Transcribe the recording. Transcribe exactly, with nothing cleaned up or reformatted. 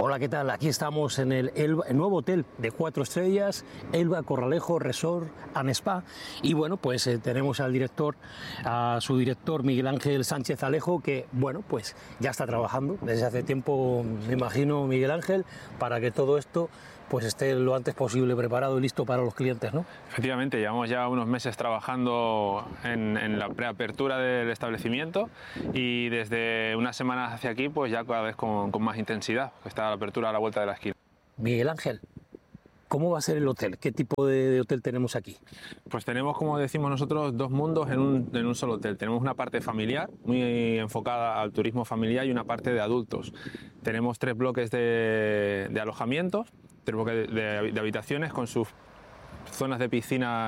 Hola, ¿qué tal? Aquí estamos en el, Elba, el nuevo hotel de cuatro estrellas, Elba Corralejo Resort and Spa. Y bueno, pues eh, tenemos al director, a su director Miguel Ángel Sánchez Alejo, que bueno, pues ya está trabajando desde hace tiempo, me imagino, Miguel Ángel, para que todo esto pues esté lo antes posible preparado y listo para los clientes, ¿no? Efectivamente, llevamos ya unos meses trabajando en, en la preapertura del establecimiento y desde unas semanas hacia aquí pues ya cada vez con, con más intensidad, que está la apertura a la vuelta de la esquina. Miguel Ángel, ¿cómo va a ser el hotel? ¿Qué tipo de, de hotel tenemos aquí? Pues tenemos, como decimos nosotros, dos mundos en un, en un solo hotel. Tenemos una parte familiar, muy enfocada al turismo familiar, y una parte de adultos. Tenemos tres bloques de, de alojamientos, tres bloques de, de, de habitaciones con sus zonas de piscina